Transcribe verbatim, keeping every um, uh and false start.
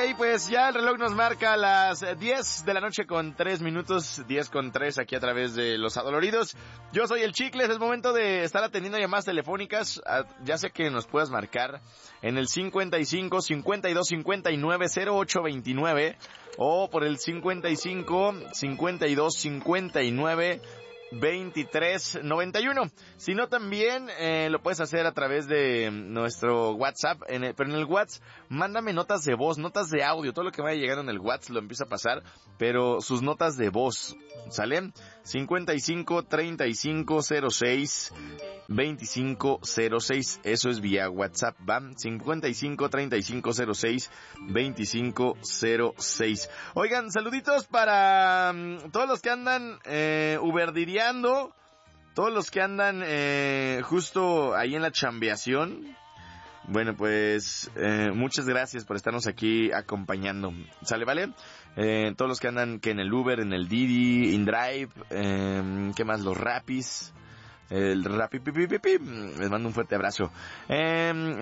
pues ya el reloj nos marca las diez de la noche con tres minutos, diez con tres aquí a través de Los Adoloridos. Yo soy el Chicles, es momento de estar atendiendo llamadas telefónicas, ya sé que nos puedas marcar en el cincuenta y cinco, cincuenta y dos, cincuenta y nueve, cero ocho veintinueve o por el cincuenta y cinco, cincuenta y dos, cincuenta y nueve, veintitrés noventa y uno. Si no, también eh, lo puedes hacer a través de nuestro WhatsApp, en el, pero en el WhatsApp mándame notas de voz, notas de audio, todo lo que vaya llegando en el WhatsApp lo empieza a pasar, pero sus notas de voz, ¿sale? cincuenta y cinco, treinta y cinco, cero seis, veinticinco cero seis, eso es vía WhatsApp, ¿va? cincuenta y cinco, treinta y cinco, cero seis, veinticinco cero seis. Oigan, saluditos para um, todos los que andan eh, uberdiriando, todos los que andan eh, justo ahí en la chambeación. Bueno, pues eh, muchas gracias por estarnos aquí acompañando. ¿Sale, vale? Eh, todos los que andan que en el Uber, en el Didi, InDrive, eh, ¿qué más? Los Rapis. El Rappi, pi, pi, pi, pi. Les mando un fuerte abrazo. Eh,